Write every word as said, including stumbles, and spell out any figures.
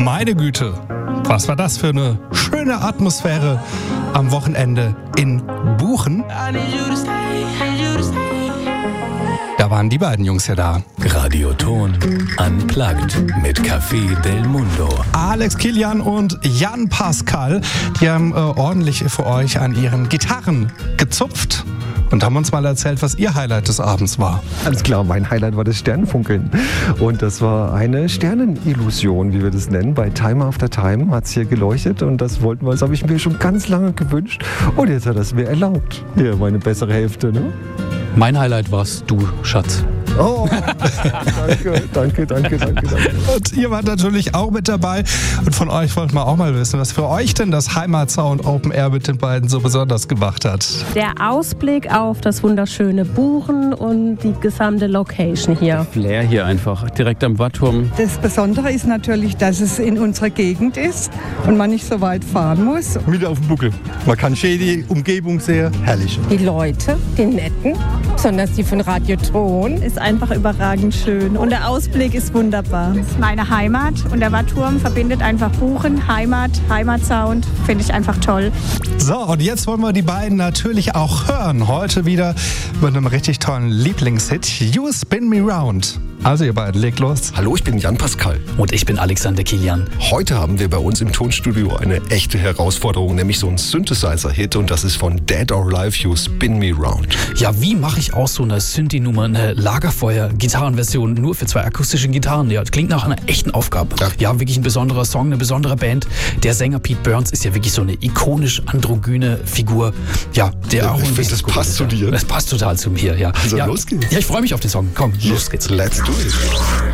Meine Güte, was war das für eine schöne Atmosphäre am Wochenende in Buchen? Da waren die beiden Jungs ja da. Radioton Unplugged mit Café del Mundo. Alex Kilian und Jan Pascal, die haben äh, ordentlich für euch an ihren Gitarren gezupft und haben uns mal erzählt, was ihr Highlight des Abends war. Ganz klar, mein Highlight war das Sternenfunkeln. Und das war eine Sternenillusion, wie wir das nennen. Bei Time After Time hat es hier geleuchtet und das wollten wir, das habe ich mir schon ganz lange gewünscht. Und jetzt hat das mir erlaubt. Hier, meine bessere Hälfte, ne? Mein Highlight warst du, Schatz. Oh, danke, danke, danke, danke, danke. Und ihr wart natürlich auch mit dabei. Und von euch wollten wir auch mal wissen, was für euch denn das Heimatsound Open Air mit den beiden so besonders gemacht hat. Der Ausblick auf das wunderschöne Buchen und die gesamte Location hier. Flair hier einfach, direkt am Watturm. Das Besondere ist natürlich, dass es in unserer Gegend ist und man nicht so weit fahren muss. Mit auf dem Buckel. Man kann schön die Umgebung sehen. Herrlich. Die Leute, die Netten, besonders die von Radioton, ist einfach überragend schön und der Ausblick ist wunderbar. Das ist meine Heimat und der Watturm verbindet einfach Buchen, Heimat, Heimatsound, finde ich einfach toll. So, und jetzt wollen wir die beiden natürlich auch hören. Heute wieder mit einem richtig tollen Lieblingshit, You Spin Me Round. Also ihr beiden, legt los. Hallo, ich bin Jan Pascal. Und ich bin Alexander Kilian. Heute haben wir bei uns im Tonstudio eine echte Herausforderung, nämlich so ein Synthesizer-Hit und das ist von Dead or Alive, You Spin Me Round. Ja, wie mache ich aus so einer Synthi-Nummer eine Lagerfeuer-Gitarrenversion nur für zwei akustische Gitarren? Ja, das klingt nach einer echten Aufgabe. Ja. ja, wirklich ein besonderer Song, eine besondere Band. Der Sänger Pete Burns ist ja wirklich so eine ikonisch androgyne Figur. Ja, der ja, auch ich finde, das passt zu dir. Das passt total zu mir, ja. Also ja, los geht's. Ja, ich freue mich auf den Song. Komm, los geht's. Let's do it.